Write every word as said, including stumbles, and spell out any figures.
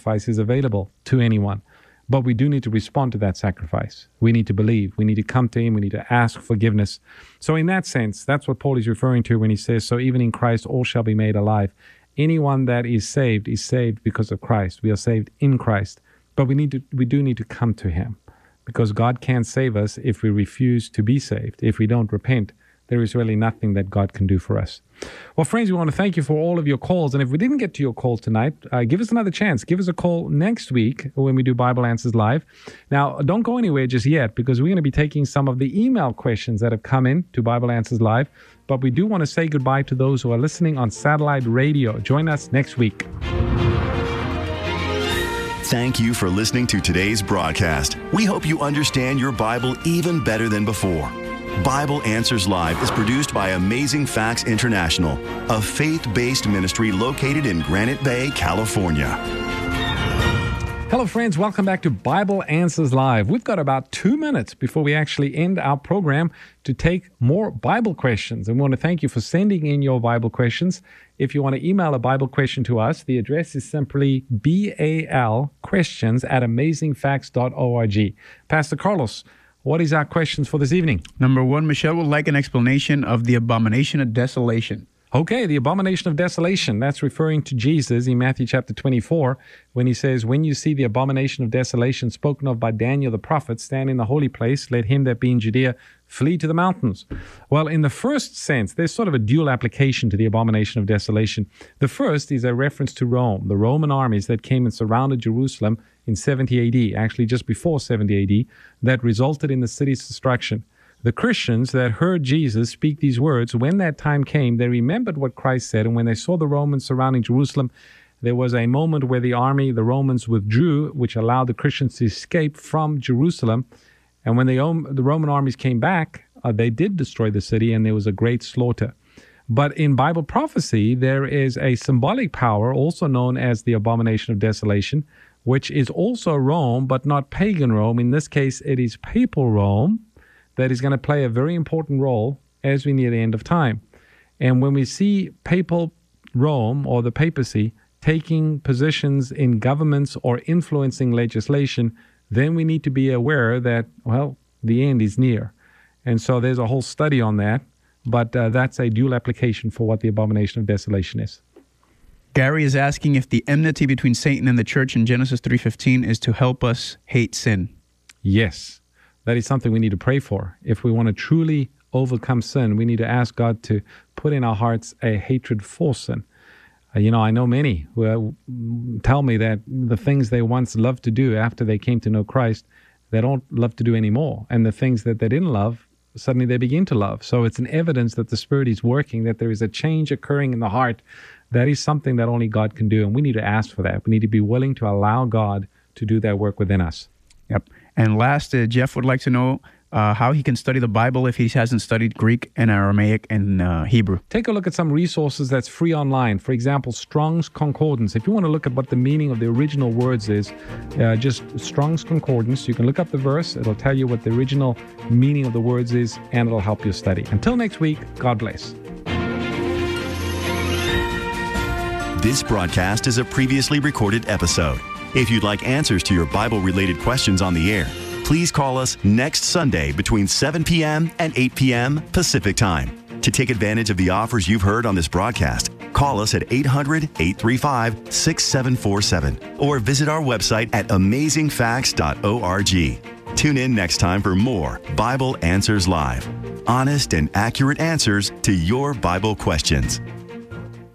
sacrifice is available to anyone. But we do need to respond to that sacrifice. We need to believe. We need to come to him. We need to ask forgiveness. So in that sense, that's what Paul is referring to when he says, so even in Christ, all shall be made alive. Anyone that is saved is saved because of Christ. We are saved in Christ. But we need to, we do need to come to him, because God can't save us if we refuse to be saved. If we don't repent, there is really nothing that God can do for us. Well, friends, we want to thank you for all of your calls. And if we didn't get to your call tonight, uh, give us another chance. Give us a call next week when we do Bible Answers Live. Now, don't go anywhere just yet, because we're going to be taking some of the email questions that have come in to Bible Answers Live. But we do want to say goodbye to those who are listening on satellite radio. Join us next week. Thank you for listening to today's broadcast. We hope you understand your Bible even better than before. Bible Answers Live is produced by Amazing Facts International, a faith-based ministry located in Granite Bay, California. Hello, friends. Welcome back to Bible Answers Live. We've got about two minutes before we actually end our program to take more Bible questions. And we want to thank you for sending in your Bible questions. If you want to email a Bible question to us, the address is simply bal questions at amazing facts dot org. Pastor Carlos, what is our questions for this evening? Number one, Michelle would like an explanation of the abomination of desolation. Okay, the abomination of desolation, that's referring to Jesus in Matthew chapter twenty-four, when he says, when you see the abomination of desolation spoken of by Daniel the prophet stand in the holy place, let him that be in Judea flee to the mountains. Well, in the first sense, there's sort of a dual application to the abomination of desolation. The first is a reference to Rome, the Roman armies that came and surrounded Jerusalem in seventy A D, actually just before seventy A D, that resulted in the city's destruction. The Christians that heard Jesus speak these words, when that time came, they remembered what Christ said, and when they saw the Romans surrounding Jerusalem, there was a moment where the army, the Romans, withdrew, which allowed the Christians to escape from Jerusalem. And when the, the Roman armies came back, uh, they did destroy the city, and there was a great slaughter. But in Bible prophecy, there is a symbolic power, also known as the abomination of desolation, which is also Rome, but not pagan Rome. In this case, it is papal Rome that is going to play a very important role as we near the end of time. And when we see papal Rome, or the papacy, taking positions in governments or influencing legislation, then we need to be aware that, well, the end is near. And so there's a whole study on that, but uh, that's a dual application for what the abomination of desolation is. Gary is asking if the enmity between Satan and the church in Genesis three fifteen is to help us hate sin. Yes, that is something we need to pray for. If we want to truly overcome sin, we need to ask God to put in our hearts a hatred for sin. Uh, you know, I know many who uh, tell me that the things they once loved to do after they came to know Christ, they don't love to do anymore. And the things that they didn't love, suddenly they begin to love. So it's an evidence that the Spirit is working, that there is a change occurring in the heart. That is something that only God can do, and we need to ask for that. We need to be willing to allow God to do that work within us. Yep. And last, uh, Jeff would like to know uh, how he can study the Bible if he hasn't studied Greek and Aramaic and uh, Hebrew. Take a look at some resources that's free online. For example, Strong's Concordance. If you want to look at what the meaning of the original words is, uh, just Strong's Concordance. You can look up the verse. It'll tell you what the original meaning of the words is, and it'll help you study. Until next week, God bless. This broadcast is a previously recorded episode. If you'd like answers to your Bible-related questions on the air, please call us next Sunday between seven p.m. and eight p.m. Pacific Time. To take advantage of the offers you've heard on this broadcast, call us at eight hundred, eight three five, six seven four seven or visit our website at amazing facts dot org. Tune in next time for more Bible Answers Live. Honest and accurate answers to your Bible questions.